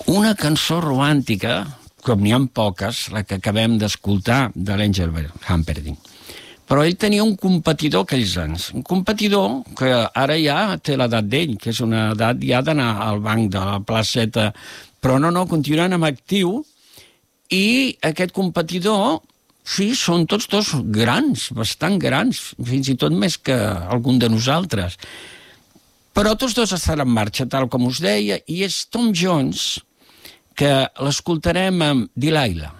Una cançó romàntica, com n'hi ha poques, la que acabem d'escoltar de l'Engelbert Humperdinck. Però ell tenia un competidor aquells anys, un competidor que ara ja té l'edat d'ell, que és una edat ja d'anar al banc de la placeta, però no, continuant amb actiu, i aquest competidor, sí, són tots dos grans, bastant grans, fins i tot més que algun de nosaltres. Però tots dos estan en marxa, tal com us deia, i és Tom Jones, que l'escoltarem amb Delilah.